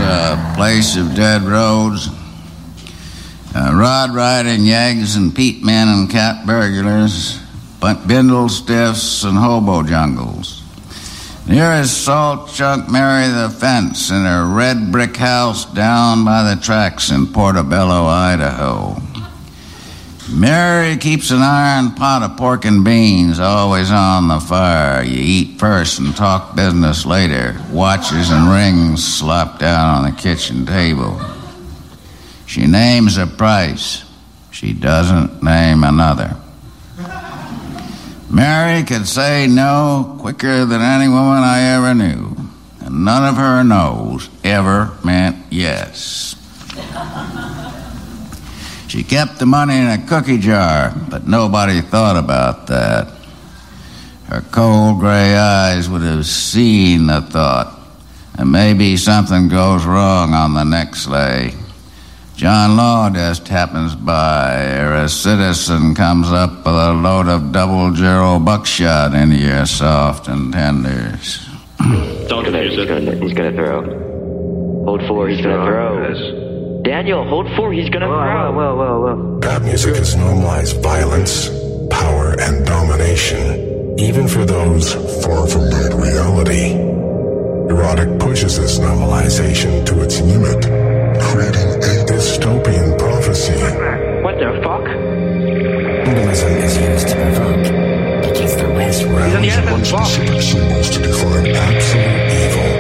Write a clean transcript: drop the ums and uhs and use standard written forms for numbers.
a place of dead roads, rod riding yeggs and peat men and cat burglars, bindle stiffs and hobo jungles. Nearest salt chunk Mary the Fence in her red brick house down by the tracks in Portobello, Idaho. Mary keeps an iron pot of pork and beans always on the fire. You eat first and talk business later. Watches and rings slop down on the kitchen table. She names a price. She doesn't name another. Mary could say no quicker than any woman I ever knew, and none of her no's ever meant yes. She kept the money in a cookie jar, but nobody thought about that. Her cold gray eyes would have seen the thought, and maybe something goes wrong on the next sleigh. John Law just happens by, or a citizen comes up with a load of double-zero buckshot into your soft and tenders. Don't confuse it. He's gonna throw. Hold 4, he's gonna throw. Daniel, hold 4, he's gonna throw. Whoa. Rap music has normalized violence, power, and domination, even for those far from that reality. Erotic pushes this normalization to its limit, creating a dystopian prophecy. What the fuck? Symbolism is used to provoke against the West. Rounds of specific symbols to define absolute evil.